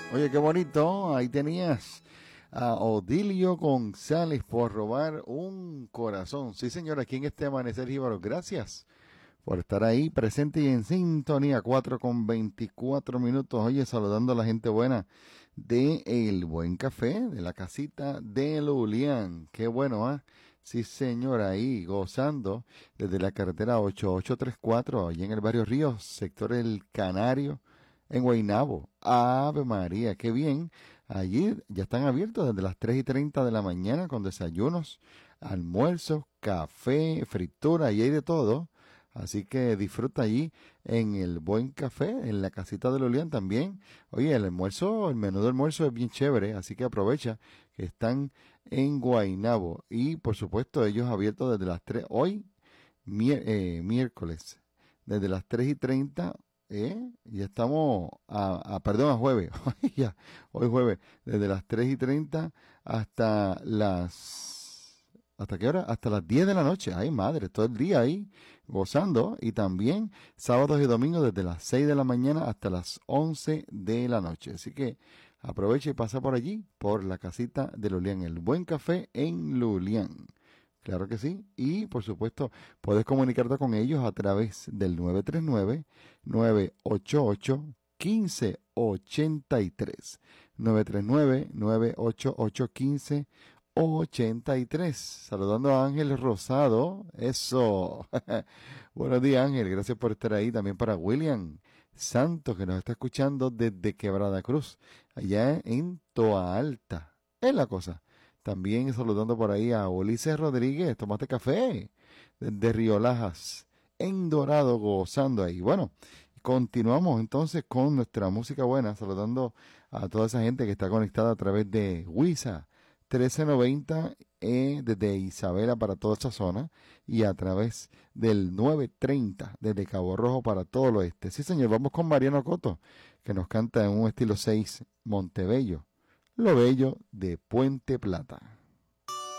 Oye, qué bonito. Ahí tenías a Odilio González por robar un corazón. Sí, señor, aquí en este Amanecer Jíbaro. Gracias por estar ahí presente y en sintonía. 4:24. Oye, saludando a la gente buena de El Buen Café, de la casita de Lulián. Qué bueno, ¿ah? Sí, señor, ahí gozando desde la carretera 8834, allí en el barrio Ríos, sector El Canario, en Guaynabo. Ave María, qué bien. Allí ya están abiertos desde las 3:30 de la mañana con desayunos, almuerzos, café, fritura y hay de todo. Así que disfruta allí en el Buen Café, en la casita de Lolian también. Oye, el almuerzo, el menú de almuerzo es bien chévere, así que aprovecha que están en Guaynabo. Y por supuesto, ellos abiertos desde las 3, hoy, miércoles, desde las 3:30. Ya estamos perdón, a jueves. Ya, hoy jueves, desde las 3:30 hasta ¿hasta qué hora? Hasta las 10 de la noche. Ay, madre, todo el día ahí gozando. Y también sábados y domingos desde las 6 de la mañana hasta las 11 de la noche. Así que aprovecha y pasa por allí, por la casita de Lulián, el Buen Café en Lulián. Claro que sí. Y, por supuesto, puedes comunicarte con ellos a través del 939-988-1583. 939-988-1583. Saludando a Ángel Rosado. Eso. Buenos días, Ángel. Gracias por estar ahí. También para William Santos, que nos está escuchando desde Quebrada Cruz, allá en Toa Alta. Es la cosa. También saludando por ahí a Ulises Rodríguez, Tomate Café, desde Río Lajas, en Dorado, gozando ahí. Bueno, continuamos entonces con nuestra música buena, saludando a toda esa gente que está conectada a través de WISA 1390 desde Isabela para toda esa zona y a través del 930 desde Cabo Rojo para todo el oeste. Sí, señor, vamos con Mariano Coto, que nos canta en un estilo 6 Montebello. Lo bello de Puente Plata.